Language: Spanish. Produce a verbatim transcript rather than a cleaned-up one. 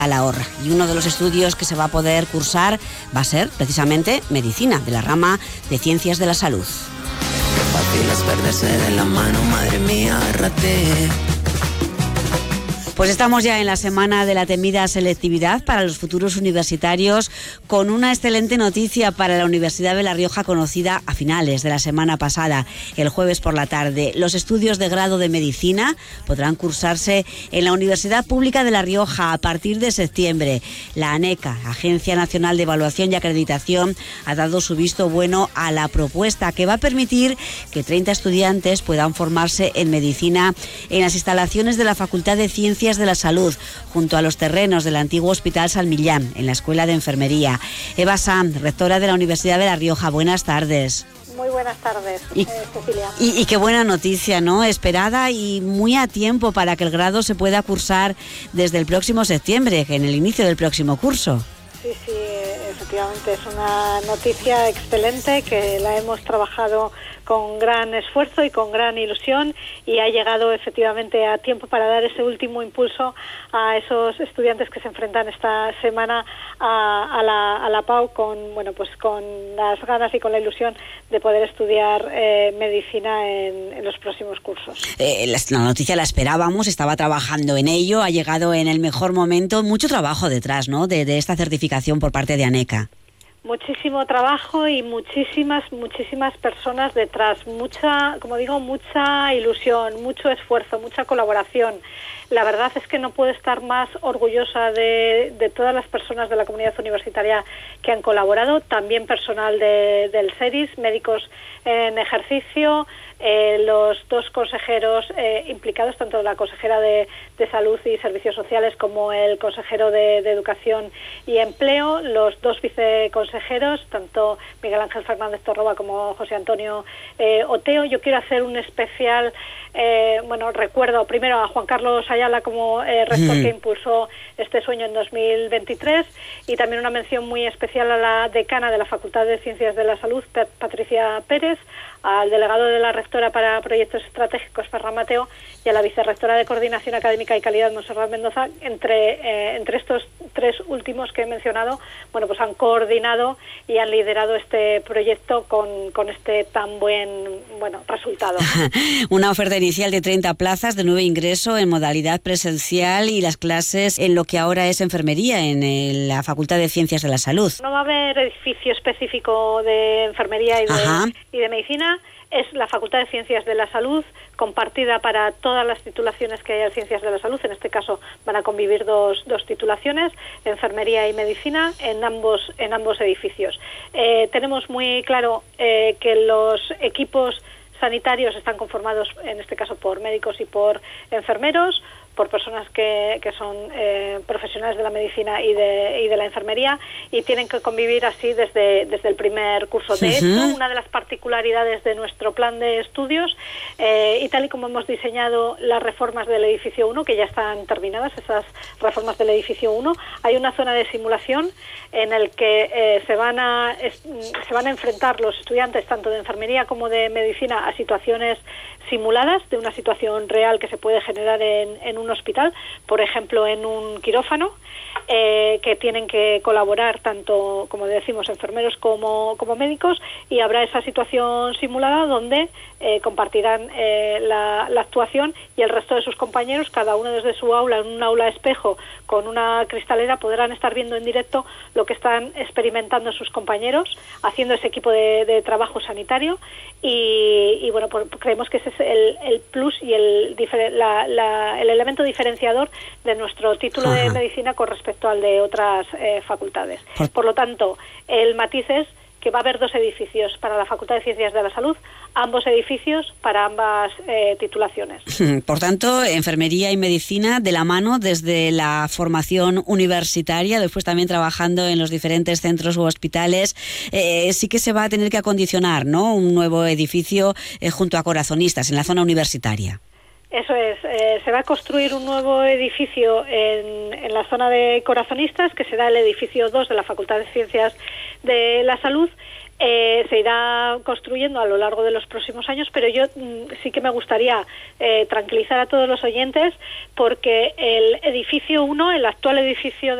Calahorra. Y uno de los estudios que se va a poder cursar va a ser precisamente medicina, de la rama de ciencias de la salud. Qué fácil es perderse de la mano, madre mía, agárrate. Pues estamos ya en la semana de la temida selectividad para los futuros universitarios, con una excelente noticia para la Universidad de La Rioja, conocida a finales de la semana pasada, el jueves por la tarde. Los estudios de grado de medicina podrán cursarse en la Universidad Pública de La Rioja a partir de septiembre. La ANECA, Agencia Nacional de Evaluación y Acreditación, ha dado su visto bueno a la propuesta, que va a permitir que treinta estudiantes puedan formarse en medicina en las instalaciones de la Facultad de Ciencias de la Salud, junto a los terrenos del antiguo Hospital San Millán, en la Escuela de Enfermería. Eva Sanz, rectora de la Universidad de La Rioja, buenas tardes. Muy buenas tardes, y, eh, Cecilia. Y, y qué buena noticia, ¿no? Esperada y muy a tiempo para que el grado se pueda cursar desde el próximo septiembre, en el inicio del próximo curso. Sí, sí, efectivamente, es una noticia excelente que la hemos trabajado con gran esfuerzo y con gran ilusión, y ha llegado efectivamente a tiempo para dar ese último impulso a esos estudiantes que se enfrentan esta semana a, a, la, a la P A U con, bueno, pues con las ganas y con la ilusión de poder estudiar eh, medicina en, en los próximos cursos. Eh, la, la noticia la esperábamos, estaba trabajando en ello, ha llegado en el mejor momento, mucho trabajo detrás, ¿no?, de, de esta certificación por parte de ANECA. Muchísimo trabajo y muchísimas, muchísimas personas detrás, mucha, como digo, mucha ilusión, mucho esfuerzo, mucha colaboración. La verdad es que no puedo estar más orgullosa de, de todas las personas de la comunidad universitaria que han colaborado, también personal de, del SERIS, médicos en ejercicio, eh, los dos consejeros eh, implicados, tanto la consejera de, de Salud y Servicios Sociales como el consejero de, de Educación y Empleo, los dos viceconsejeros, tanto Miguel Ángel Fernández Torroba como José Antonio eh, Oteo. Yo quiero hacer un especial, eh, bueno, recuerdo primero a Juan Carlos Ayala como eh, rector mm. que impulsó este sueño en dos mil veintitrés, y también una mención muy especial a la decana de la Facultad de Ciencias de la Salud, Patricia Pérez, al delegado de la rectora para proyectos estratégicos, Ferran Mateo, y a la vicerrectora de Coordinación Académica y Calidad, Montserrat Mendoza. Entre, eh, entre estos tres últimos que he mencionado, bueno, pues han coordinado y han liderado este proyecto con, con este tan buen, bueno, resultado. Una oferta inicial de treinta plazas de nuevo ingreso en modalidad presencial, y las clases en lo que ahora es enfermería en el, la Facultad de Ciencias de la Salud. No va a haber edificio específico de enfermería y de, y de medicina. Es la Facultad de Ciencias de la Salud, compartida para todas las titulaciones que haya en Ciencias de la Salud. En este caso van a convivir dos, dos titulaciones, enfermería y medicina, en ambos, en ambos edificios. Eh, tenemos muy claro eh, que los equipos sanitarios están conformados, en este caso, por médicos y por enfermeros, por personas que, que son eh, profesionales de la medicina y de, y de la enfermería, y tienen que convivir así desde, desde el primer curso. De hecho, uh-huh. una de las particularidades de nuestro plan de estudios, eh, y tal y como hemos diseñado las reformas del edificio uno, que ya están terminadas, esas reformas del edificio uno, hay una zona de simulación en el que eh, se van a es, se van a enfrentar los estudiantes tanto de enfermería como de medicina a situaciones simuladas de una situación real que se puede generar en, en un hospital, por ejemplo en un quirófano, eh, que tienen que colaborar tanto, como decimos, enfermeros como, como médicos, y habrá esa situación simulada donde eh, compartirán eh, la, la actuación, y el resto de sus compañeros, cada uno desde su aula, en un aula espejo con una cristalera, podrán estar viendo en directo lo que están experimentando sus compañeros, haciendo ese equipo de, de trabajo sanitario, y, y bueno, pues creemos que ese es el, el plus y el, la, la, el elemento diferenciador de nuestro título Ajá. de medicina con respecto al de otras eh, facultades. Por... Por lo tanto, el matiz es que va a haber dos edificios para la Facultad de Ciencias de la Salud, ambos edificios para ambas eh, titulaciones. Por tanto, enfermería y medicina de la mano desde la formación universitaria, después también trabajando en los diferentes centros u hospitales. Eh, sí que se va a tener que acondicionar, ¿no?, un nuevo edificio eh, junto a Corazonistas en la zona universitaria. Eso es, eh, se va a construir un nuevo edificio en, en la zona de Corazonistas, que será el edificio dos de la Facultad de Ciencias de la Salud. Eh, se irá construyendo a lo largo de los próximos años, pero yo mm, sí que me gustaría eh, tranquilizar a todos los oyentes, porque el edificio uno, el actual edificio de